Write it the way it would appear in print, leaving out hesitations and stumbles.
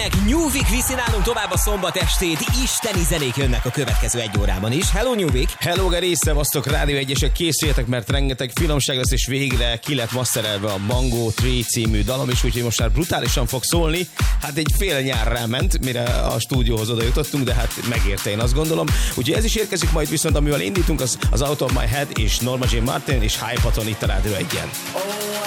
jöttek, New Week viszi nálunk tovább a szombat estét, isteni zenék jönnek a következő egy órában is. Hello New Week! Hello Geri, szevasztok, Rádió 1-esek, készüljetek, mert rengeteg finomság lesz, és végre ki lett masterelve a Mango Tree című dalom is, úgyhogy most már brutálisan fog szólni. Hát egy fél nyár ráment, mire a stúdióhoz oda jutottunk, de hát megérte, én azt gondolom. Úgyhogy ez is érkezik majd, viszont amivel indítunk, az Out of My Head és Norma Jean Martin és Hype Haton itt a Rádió 1-en.